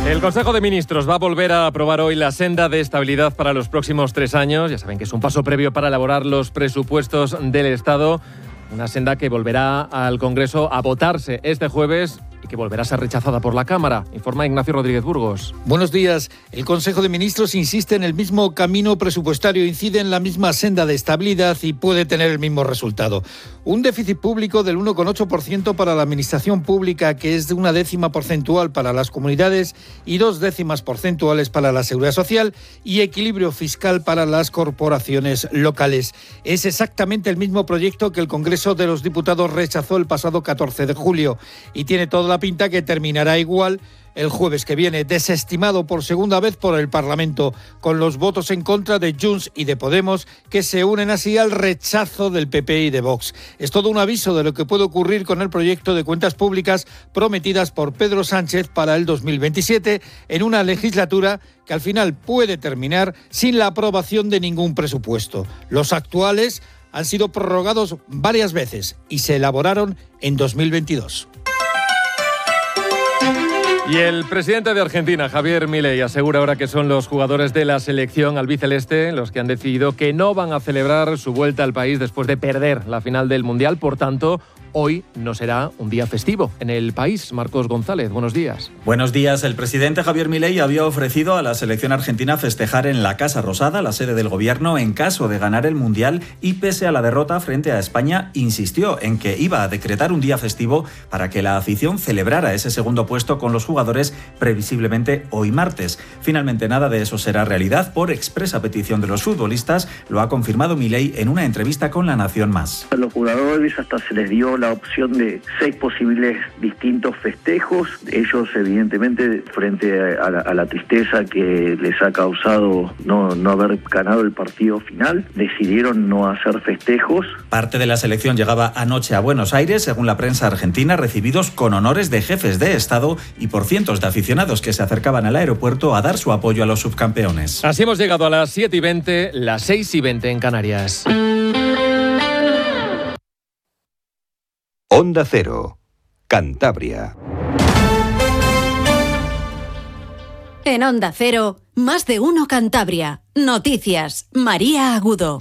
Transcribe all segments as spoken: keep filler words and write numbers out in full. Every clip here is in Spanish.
El Consejo de Ministros va a volver a aprobar hoy la senda de estabilidad para los próximos tres años. Ya saben que es un paso previo para elaborar los presupuestos del Estado. Una senda que volverá al Congreso a votarse este jueves y que volverá a ser rechazada por la Cámara, informa Ignacio Rodríguez Burgos. Buenos días. El Consejo de Ministros insiste en el mismo camino presupuestario, incide en la misma senda de estabilidad y puede tener el mismo resultado. Un déficit público del uno coma ocho por ciento para la administración pública, que es de una décima porcentual para las comunidades y dos décimas porcentuales para la Seguridad Social, y equilibrio fiscal para las corporaciones locales. Es exactamente el mismo proyecto que el Congreso de los Diputados rechazó el pasado catorce de julio y tiene toda la pinta que terminará igual el jueves que viene, desestimado por segunda vez por el Parlamento, con los votos en contra de Junts y de Podemos, que se unen así al rechazo del P P y de Vox. Es todo un aviso de lo que puede ocurrir con el proyecto de cuentas públicas prometidas por Pedro Sánchez para el dos mil veintisiete, en una legislatura que al final puede terminar sin la aprobación de ningún presupuesto. Los actuales han sido prorrogados varias veces y se elaboraron en dos mil veintidós. Y el presidente de Argentina, Javier Milei, asegura ahora que son los jugadores de la selección albiceleste los que han decidido que no van a celebrar su vuelta al país después de perder la final del Mundial. Por tanto, hoy no será un día festivo en el país. Marcos González, buenos días. Buenos días. El presidente Javier Milei había ofrecido a la selección argentina festejar en la Casa Rosada, la sede del gobierno, en caso de ganar el Mundial, y pese a la derrota frente a España, insistió en que iba a decretar un día festivo para que la afición celebrara ese segundo puesto con los jugadores previsiblemente hoy martes. Finalmente nada de eso será realidad por expresa petición de los futbolistas, lo ha confirmado Milei en una entrevista con La Nación Más. A los jugadores hasta se les dio la opción de seis posibles distintos festejos. Ellos evidentemente frente a la, a la tristeza que les ha causado no, no haber ganado el partido final, decidieron no hacer festejos. Parte de la selección llegaba anoche a Buenos Aires, según la prensa argentina, recibidos con honores de jefes de Estado y por cientos de aficionados que se acercaban al aeropuerto a dar su apoyo a los subcampeones. Así hemos llegado a las siete y veinte, las seis y veinte en Canarias. Onda Cero, Cantabria. En Onda Cero, más de uno Cantabria. Noticias, María Agudo.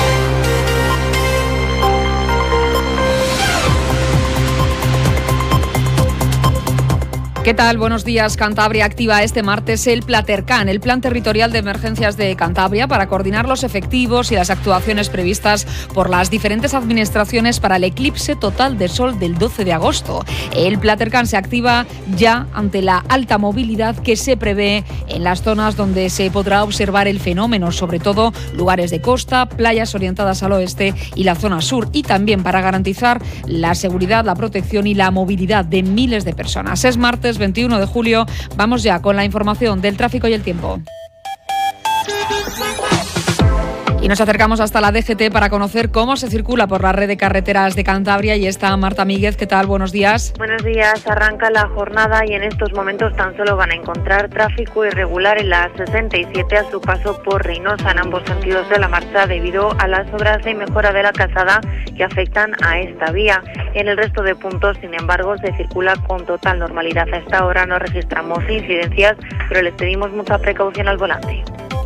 ¿Qué tal? Buenos días. Cantabria activa este martes el Platercan, el Plan Territorial de Emergencias de Cantabria, para coordinar los efectivos y las actuaciones previstas por las diferentes administraciones para el eclipse total de sol del doce de agosto. El Platercan se activa ya ante la alta movilidad que se prevé en las zonas donde se podrá observar el fenómeno, sobre todo lugares de costa, playas orientadas al oeste y la zona sur, y también para garantizar la seguridad, la protección y la movilidad de miles de personas. Es martes veintiuno de julio, vamos ya con la información del tráfico y el tiempo. Y nos acercamos hasta la D G T para conocer cómo se circula por la red de carreteras de Cantabria. Y está Marta Míguez. ¿Qué tal? Buenos días. Buenos días. Arranca la jornada y en estos momentos tan solo van a encontrar tráfico irregular en la sesenta y siete a su paso por Reynosa en ambos sentidos de la marcha, debido a las obras de mejora de la calzada que afectan a esta vía. En el resto de puntos, sin embargo, se circula con total normalidad. A esta hora no registramos incidencias, pero les pedimos mucha precaución al volante.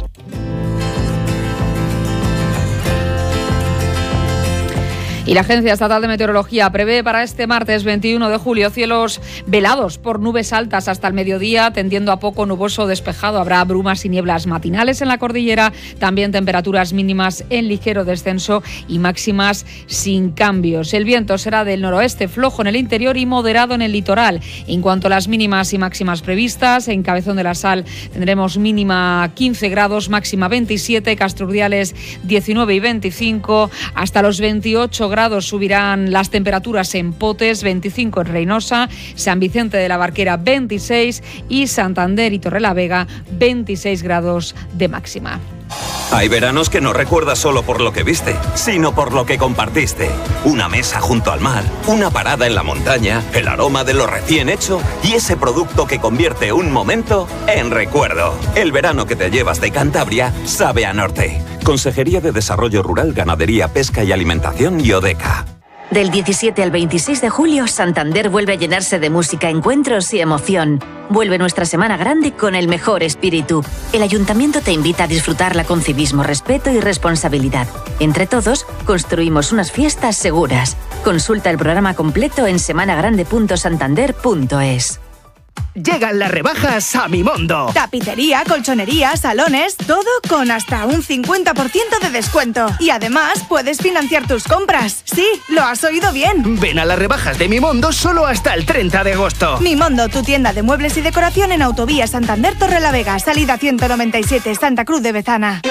Y la Agencia Estatal de Meteorología prevé para este martes veintiuno de julio cielos velados por nubes altas hasta el mediodía, tendiendo a poco nuboso despejado. Habrá brumas y nieblas matinales en la cordillera, también temperaturas mínimas en ligero descenso y máximas sin cambios. El viento será del noroeste, flojo en el interior y moderado en el litoral. En cuanto a las mínimas y máximas previstas, en Cabezón de la Sal tendremos mínima quince grados, máxima veintisiete, Castrurdiales diecinueve y veinticinco, hasta los veintiocho grados subirán las temperaturas en Potes, veinticinco en Reynosa, San Vicente de la Barquera veintiséis y Santander y Torrelavega veintiséis grados de máxima. Hay veranos que no recuerdas solo por lo que viste, sino por lo que compartiste. Una mesa junto al mar, una parada en la montaña, el aroma de lo recién hecho y ese producto que convierte un momento en recuerdo. El verano que te llevas de Cantabria sabe a norte. Consejería de Desarrollo Rural, Ganadería, Pesca y Alimentación y ODECA. Del diecisiete al veintiséis de julio, Santander vuelve a llenarse de música, encuentros y emoción. vuelve nuestra Semana Grande con el mejor espíritu. El Ayuntamiento te invita a disfrutarla con civismo, respeto y responsabilidad. Entre todos, construimos unas fiestas seguras. Consulta el programa completo en semanagrande punto santander punto es. Llegan las rebajas a Mimondo. Tapicería, colchonería, salones, todo con hasta un cincuenta por ciento de descuento. Y además puedes financiar tus compras. Sí, lo has oído bien. Ven a las rebajas de Mimondo solo hasta el treinta de agosto. Mimondo, tu tienda de muebles y decoración en Autovía Santander Torrelavega, salida ciento noventa y siete, Santa Cruz de Bezana.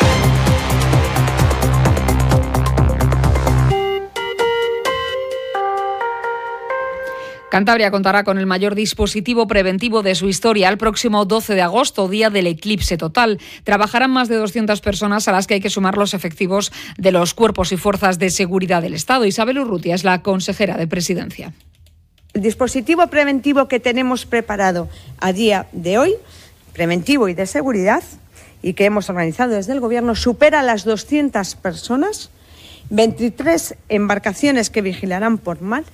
Cantabria contará con el mayor dispositivo preventivo de su historia el próximo doce de agosto, día del eclipse total. Trabajarán más de doscientas personas a las que hay que sumar los efectivos de los cuerpos y fuerzas de seguridad del Estado. Isabel Urrutia es la consejera de Presidencia. El dispositivo preventivo que tenemos preparado a día de hoy, preventivo y de seguridad, y que hemos organizado desde el Gobierno, supera las doscientas personas, veintitrés embarcaciones que vigilarán por mar,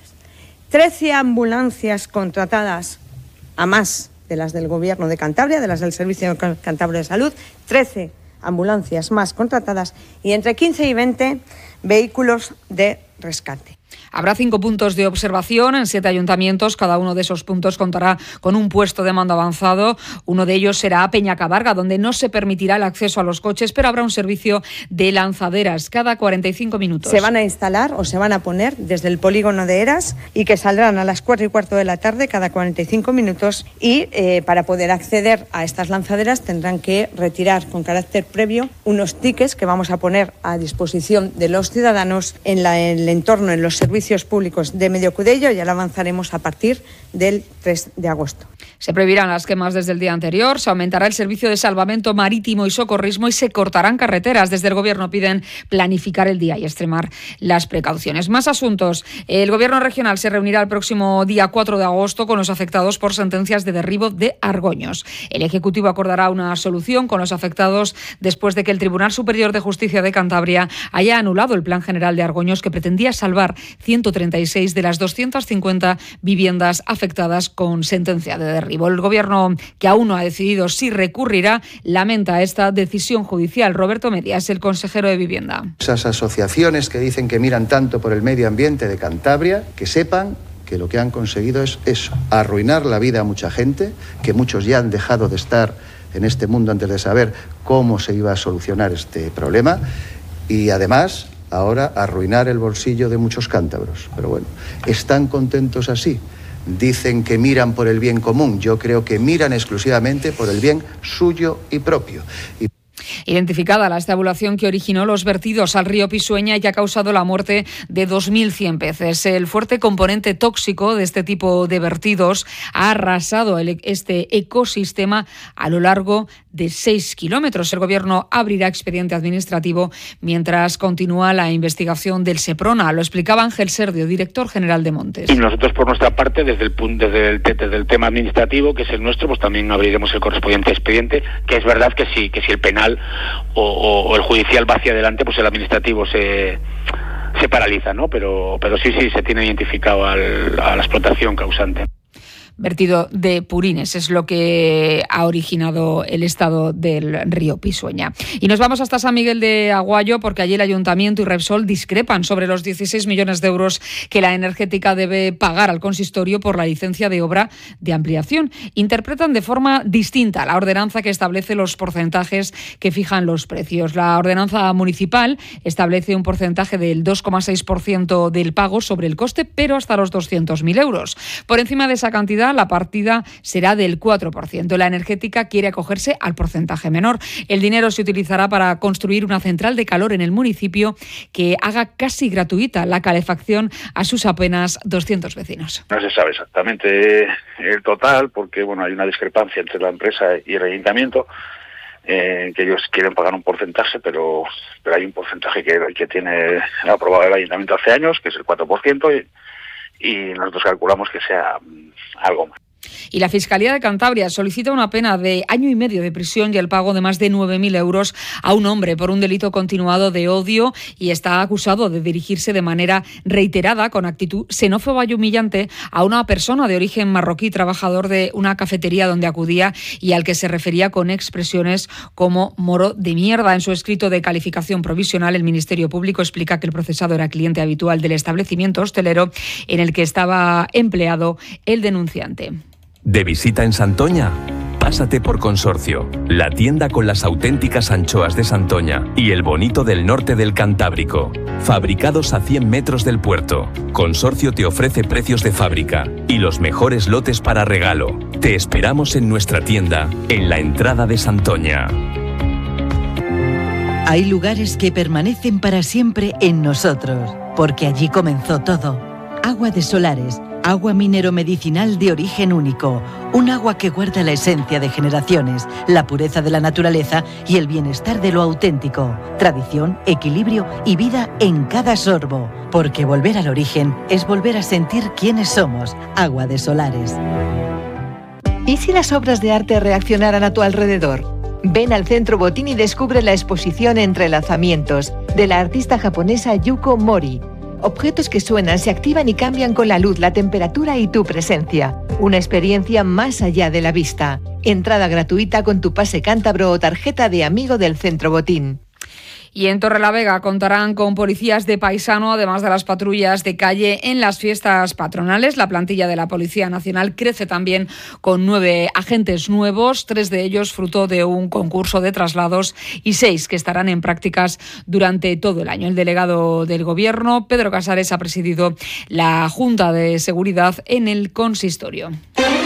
trece ambulancias contratadas a más de las del Gobierno de Cantabria, de las del Servicio Cantabrio de Salud, trece ambulancias más contratadas y entre quince y veinte vehículos de rescate. Habrá cinco puntos de observación en siete ayuntamientos. Cada uno de esos puntos contará con un puesto de mando avanzado. Uno de ellos será Peñacabarga, donde no se permitirá el acceso a los coches, pero habrá un servicio de lanzaderas cada cuarenta y cinco minutos. Se van a instalar o se van a poner desde el polígono de Eras y que saldrán a las cuatro y cuarto de la tarde cada cuarenta y cinco minutos y eh, para poder acceder a estas lanzaderas tendrán que retirar con carácter previo unos tickets que vamos a poner a disposición de los ciudadanos en, la, en el entorno, en los servicios públicos de Mediocudello. Ya lo avanzaremos a partir del tres de agosto. Se prohibirán las quemas desde el día anterior, se aumentará el servicio de salvamento marítimo y socorrismo y se cortarán carreteras. Desde el Gobierno piden planificar el día y extremar las precauciones. Más asuntos. El Gobierno regional se reunirá el próximo día cuatro de agosto con los afectados por sentencias de derribo de Argoños. El Ejecutivo acordará una solución con los afectados después de que el Tribunal Superior de Justicia de Cantabria haya anulado el Plan General de Argoños que pretendía salvar ciento treinta y seis de las doscientas cincuenta viviendas afectadas con sentencia de derribo. El Gobierno, que aún no ha decidido si recurrirá, lamenta esta decisión judicial. Roberto Media es el consejero de Vivienda. Esas asociaciones que dicen que miran tanto por el medio ambiente de Cantabria, que sepan que lo que han conseguido es eso, arruinar la vida a mucha gente, que muchos ya han dejado de estar en este mundo antes de saber cómo se iba a solucionar este problema y además ahora arruinar el bolsillo de muchos cántabros. Pero bueno, ¿están contentos así? Dicen que miran por el bien común. Yo creo que miran exclusivamente por el bien suyo y propio. Y Identificada la estabulación que originó los vertidos al río Pisueña y ha causado la muerte de dos mil cien peces. El fuerte componente tóxico de este tipo de vertidos ha arrasado el, este ecosistema a lo largo de seis kilómetros. El Gobierno abrirá expediente administrativo mientras continúa la investigación del Seprona. Lo explicaba Ángel Serdio, director general de Montes. Y nosotros, por nuestra parte, desde el, desde el, desde el tema administrativo, que es el nuestro, pues también abriremos el correspondiente expediente, que es verdad que sí, que si el penal o, o, o el judicial va hacia adelante, pues el administrativo se se paraliza, ¿no? Pero pero sí, sí, se tiene identificado al, a la explotación causante. Vertido de purines es lo que ha originado el estado del río Pisueña. Y nos vamos hasta San Miguel de Aguayo porque allí el Ayuntamiento y Repsol discrepan sobre los dieciséis millones de euros que la energética debe pagar al consistorio por la licencia de obra de ampliación. Interpretan de forma distinta la ordenanza que establece los porcentajes que fijan los precios. La ordenanza municipal establece un porcentaje del dos coma seis por ciento del pago sobre el coste, pero hasta los doscientos mil euros. Por encima de esa cantidad, la partida será del cuatro por ciento. La energética quiere acogerse al porcentaje menor. El dinero se utilizará para construir una central de calor en el municipio que haga casi gratuita la calefacción a sus apenas doscientos vecinos. No se sabe exactamente el total porque bueno, hay una discrepancia entre la empresa y el ayuntamiento, eh, que ellos quieren pagar un porcentaje, pero, pero hay un porcentaje que, que tiene aprobado el ayuntamiento hace años, que es el cuatro por ciento, y y nosotros calculamos que sea algo más. Y la Fiscalía de Cantabria solicita una pena de año y medio de prisión y el pago de más de nueve mil euros a un hombre por un delito continuado de odio y está acusado de dirigirse de manera reiterada, con actitud xenófoba y humillante, a una persona de origen marroquí, trabajador de una cafetería donde acudía y al que se refería con expresiones como moro de mierda. En su escrito de calificación provisional, el Ministerio Público explica que el procesado era cliente habitual del establecimiento hostelero en el que estaba empleado el denunciante. ¿De visita en Santoña? Pásate por Consorcio, la tienda con las auténticas anchoas de Santoña y el bonito del norte del Cantábrico. Fabricados a cien metros del puerto, Consorcio te ofrece precios de fábrica y los mejores lotes para regalo. Te esperamos en nuestra tienda, en la entrada de Santoña. Hay lugares que permanecen para siempre en nosotros, porque allí comenzó todo. Agua de Solares. Agua minero-medicinal de origen único, un agua que guarda la esencia de generaciones, la pureza de la naturaleza y el bienestar de lo auténtico, tradición, equilibrio y vida en cada sorbo, porque volver al origen es volver a sentir quiénes somos. Agua de Solares. ¿Y si las obras de arte reaccionaran a tu alrededor? Ven al Centro Botín y descubre la exposición Entrelazamientos de la artista japonesa Yuko Mori. Objetos que suenan, se activan y cambian con la luz, la temperatura y tu presencia. Una experiencia más allá de la vista. Entrada gratuita con tu pase cántabro o tarjeta de amigo del Centro Botín. Y en Torrelavega contarán con policías de paisano, además de las patrullas de calle en las fiestas patronales. La plantilla de la Policía Nacional crece también con nueve agentes nuevos, tres de ellos fruto de un concurso de traslados y seis que estarán en prácticas durante todo el año. El delegado del Gobierno, Pedro Casares, ha presidido la Junta de Seguridad en el consistorio.